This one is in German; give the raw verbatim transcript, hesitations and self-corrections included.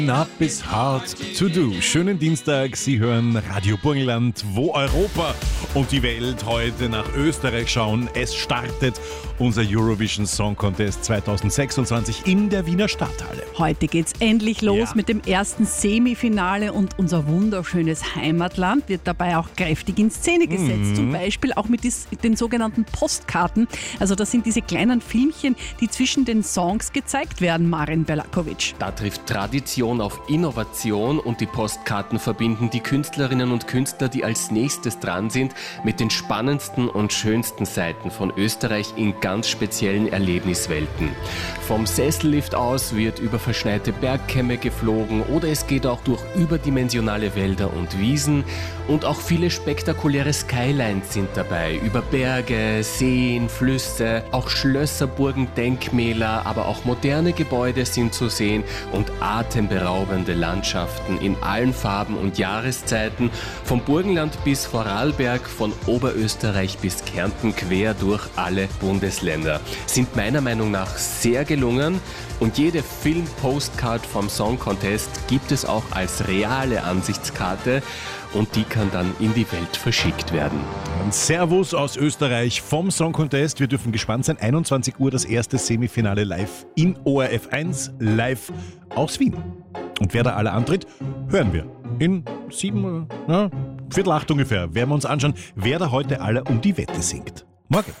Up is hard to do. Schönen Dienstag, Sie hören Radio Burgenland, wo Europa und die Welt heute nach Österreich schauen. Es startet unser Eurovision Song Contest zwanzig sechsundzwanzig in der Wiener Stadthalle. Heute geht's endlich los Ja. mit dem ersten Semifinale und unser wunderschönes Heimatland wird dabei auch kräftig in Szene gesetzt. Mhm. Zum Beispiel auch mit dis- den sogenannten Postkarten. Also das sind diese kleinen Filmchen, die zwischen den Songs gezeigt werden, Marin Belakovic. Da trifft Tradition auf Innovation und die Postkarten verbinden die Künstlerinnen und Künstler, die als nächstes dran sind, mit den spannendsten und schönsten Seiten von Österreich in ganz speziellen Erlebniswelten. Vom Sessellift aus wird über verschneite Bergkämme geflogen oder es geht auch durch überdimensionale Wälder und Wiesen und auch viele spektakuläre Skylines sind dabei, über Berge, Seen, Flüsse, auch Schlösser, Burgen, Denkmäler, aber auch moderne Gebäude sind zu sehen und atemberaubende Landschaften in allen Farben und Jahreszeiten, vom Burgenland bis Vorarlberg, von Oberösterreich bis Kärnten, quer durch alle Bundesländer. Sind meiner Meinung nach sehr gelungen und jede Film-Postcard vom Song Contest gibt es auch als reale Ansichtskarte und die kann dann in die Welt verschickt werden. Ein Servus aus Österreich vom Song Contest. Wir dürfen gespannt sein. einundzwanzig Uhr das erste Semifinale live in O R F eins, live aus Wien. Und wer da alle antritt, hören wir. In sieben, ja, Viertel acht ungefähr werden wir uns anschauen, wer da heute alle um die Wette singt. Morgen.